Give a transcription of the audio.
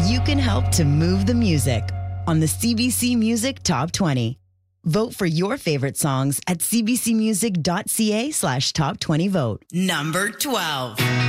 You can help to move the music on the CBC Music Top 20. Vote for your favorite songs at cbcmusic.ca/top20vote. Number 12.